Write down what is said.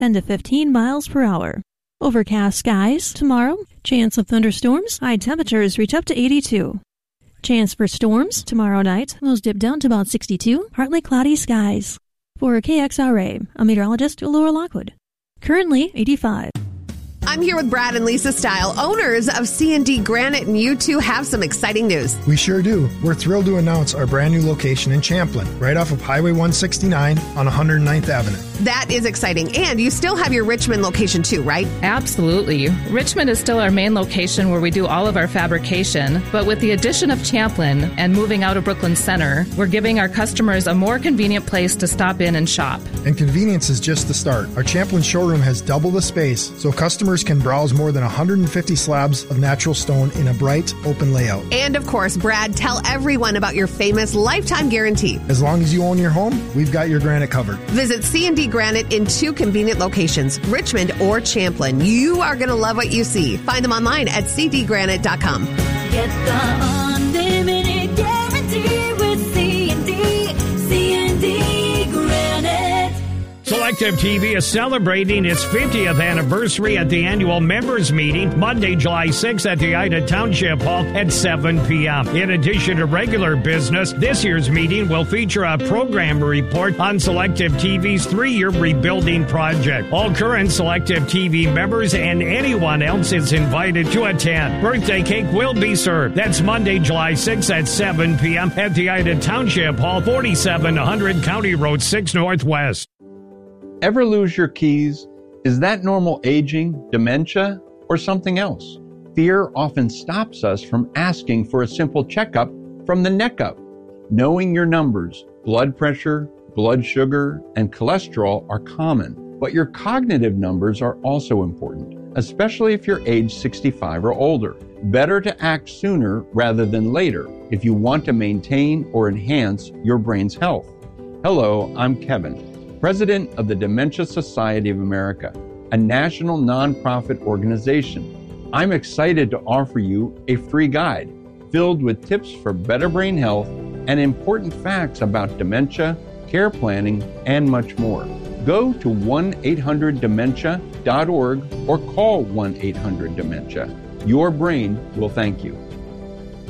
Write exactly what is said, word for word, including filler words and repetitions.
ten to fifteen miles per hour. Overcast skies tomorrow. Chance of thunderstorms. High temperatures reach up to eighty-two. Chance for storms tomorrow night. Lows dip down to about sixty-two. Partly cloudy skies. For K X R A, I'm meteorologist Laura Lockwood. Currently eighty-five. I'm here with Brad and Lisa Style, owners of C and D Granite, and you two have some exciting news. We sure do. We're thrilled to announce our brand new location in Champlin, right off of Highway one sixty-nine on one hundred ninth Avenue. That is exciting. And you still have your Richmond location too, right? Absolutely. Richmond is still our main location where we do all of our fabrication, but with the addition of Champlin and moving out of Brooklyn Center, we're giving our customers a more convenient place to stop in and shop. And convenience is just the start. Our Champlin showroom has double the space, so customers can browse more than one hundred fifty slabs of natural stone in a bright, open layout. And of course, Brad, tell everyone about your famous lifetime guarantee. As long as you own your home, we've got your granite covered. Visit C and D Granite in two convenient locations, Richmond or Champlin. You are going to love what you see. Find them online at c d granite dot com. Get the unlimited guarantee with C and D, C and D Granite. Selective T V is celebrating its fiftieth anniversary at the annual members meeting Monday, July sixth at the Ida Township Hall at seven p.m. In addition to regular business, this year's meeting will feature a program report on Selective T V's three-year rebuilding project. All current Selective T V members and anyone else is invited to attend. Birthday cake will be served. That's Monday, July sixth at seven p.m. at the Ida Township Hall, forty-seven hundred County Road six Northwest. Ever lose your keys? Is that normal aging, dementia, or something else? Fear often stops us from asking for a simple checkup from the neck up. Knowing your numbers, blood pressure, blood sugar, and cholesterol are common, but your cognitive numbers are also important, especially if you're age sixty-five or older. Better to act sooner rather than later if you want to maintain or enhance your brain's health. Hello, I'm Kevin, President of the Dementia Society of America, a national nonprofit organization. I'm excited to offer you a free guide filled with tips for better brain health and important facts about dementia, care planning, and much more. Go to one eight hundred dementia dot org or call one eight hundred dementia. Your brain will thank you.